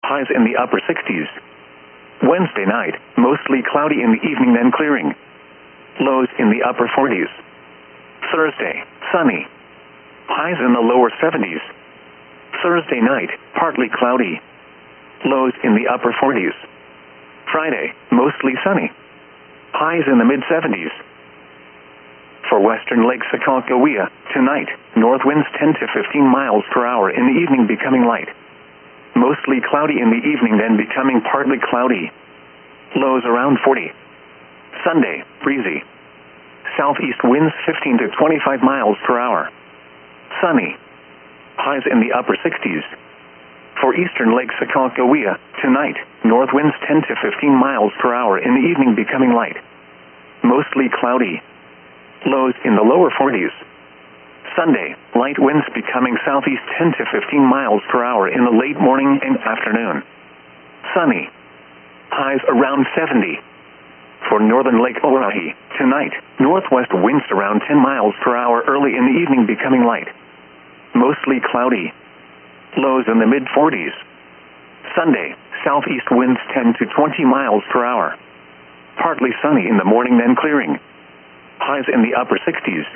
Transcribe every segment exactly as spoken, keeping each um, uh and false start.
highs in the upper sixties. Wednesday night, mostly cloudy in the evening then clearing. Lows in the upper forties. Thursday, sunny. Highs in the lower seventies. Thursday night, partly cloudy. Lows in the upper forties. Friday, mostly sunny. Highs in the mid seventies. For western Lake Sakakawea, tonight, north winds ten to fifteen miles per hour in the evening becoming light. Mostly cloudy in the evening then becoming partly cloudy. Lows around forty. Sunday, breezy. Southeast winds fifteen to twenty-five miles per hour. Sunny. Highs in the upper sixties. For eastern Lake Sakakawea, tonight, north winds ten to fifteen miles per hour in the evening becoming light. Mostly cloudy. Lows in the lower forties. Sunday, light winds becoming southeast ten to fifteen miles per hour in the late morning and afternoon. Sunny. Highs around seventy. For northern Lake Oahe, tonight, northwest winds around ten miles per hour early in the evening becoming light. Mostly cloudy. Lows in the mid forties. Sunday, southeast winds ten to twenty miles per hour. Partly sunny in the morning then clearing. Highs in the upper sixties.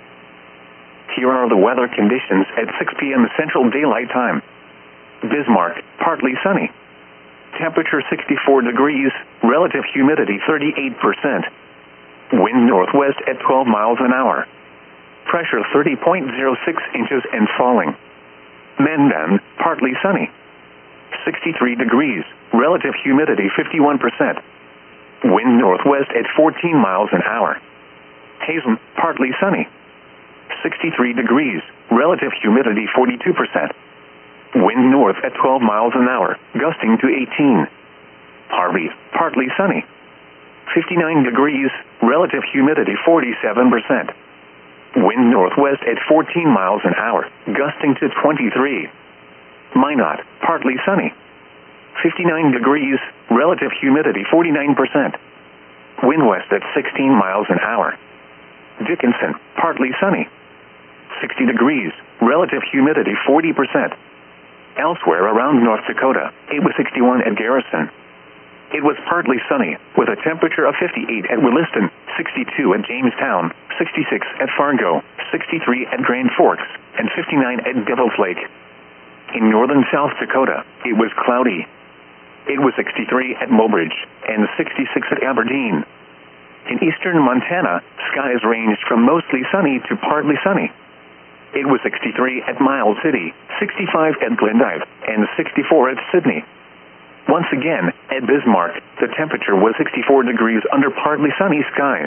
Here are the weather conditions at six p.m. Central Daylight Time. Bismarck, partly sunny. Temperature sixty-four degrees, relative humidity thirty-eight percent. Wind northwest at twelve miles an hour. Pressure thirty point zero six inches and falling. Mandan, partly sunny. sixty-three degrees, relative humidity fifty-one percent. Wind northwest at fourteen miles an hour. Hazen, partly sunny. sixty-three degrees, relative humidity forty-two percent. Wind north at twelve miles an hour, gusting to eighteen. Harvey, partly sunny. fifty-nine degrees, relative humidity forty-seven percent. Wind northwest at fourteen miles an hour, gusting to twenty-three. Minot, partly sunny. fifty-nine degrees, relative humidity forty-nine percent. Wind west at sixteen miles an hour. Dickinson, partly sunny. sixty degrees, relative humidity forty percent. Elsewhere around North Dakota, it was sixty-one at Garrison. It was partly sunny, with a temperature of fifty-eight at Williston, sixty-two at Jamestown, sixty-six at Fargo, sixty-three at Grand Forks, and fifty-nine at Devil's Lake. In northern South Dakota, it was cloudy. It was sixty-three at Mobridge, and sixty-six at Aberdeen. In eastern Montana, skies ranged from mostly sunny to partly sunny. It was sixty-three at Miles City, sixty-five at Glendive, and sixty-four at Sydney. Once again, at Bismarck, the temperature was sixty-four degrees under partly sunny skies.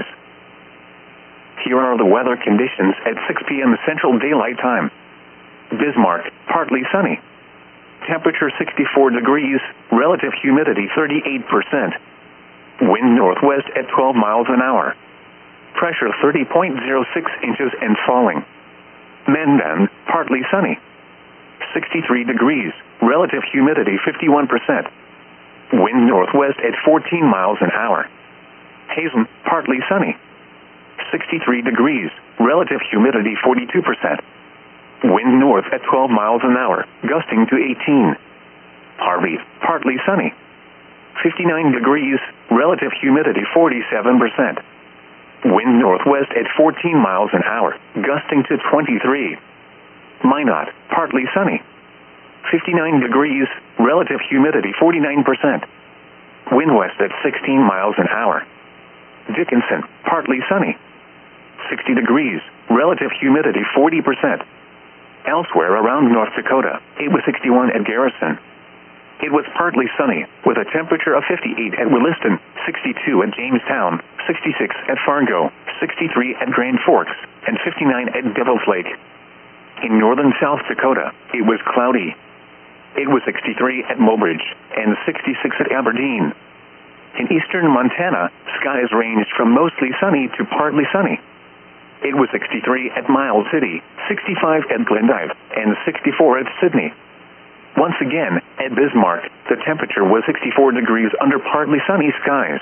Here are the weather conditions at six p.m. Central Daylight Time. Bismarck, partly sunny. Temperature sixty-four degrees, relative humidity thirty-eight percent. Wind northwest at twelve miles an hour. Pressure thirty point zero six inches and falling. Mandan, partly sunny. sixty-three degrees, relative humidity fifty-one percent. Wind northwest at fourteen miles an hour. Hazen, partly sunny. sixty-three degrees, relative humidity forty-two percent. Wind north at twelve miles an hour, gusting to eighteen. Harvey, partly sunny. fifty-nine degrees, relative humidity forty-seven percent. Wind northwest at fourteen miles an hour, gusting to twenty-three. Minot, partly sunny. fifty-nine degrees, relative humidity forty-nine percent. Wind west at sixteen miles an hour. Dickinson, partly sunny. sixty degrees, relative humidity forty percent. Elsewhere around North Dakota, it was sixty-one at Garrison. It was partly sunny, with a temperature of fifty-eight at Williston, sixty-two at Jamestown, sixty-six at Fargo, sixty-three at Grand Forks, and fifty-nine at Devil's Lake. In northern South Dakota, it was cloudy. It was sixty-three at Mobridge, and sixty-six at Aberdeen. In eastern Montana, skies ranged from mostly sunny to partly sunny. It was sixty-three at Miles City, sixty-five at Glendive, and sixty-four at Sydney. Once again, at Bismarck, the temperature was sixty-four degrees under partly sunny skies.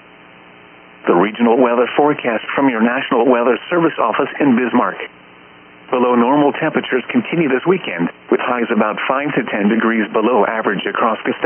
The regional weather forecast from your National Weather Service office in Bismarck. Below normal temperatures continue this weekend, with highs about five to ten degrees below average across the state.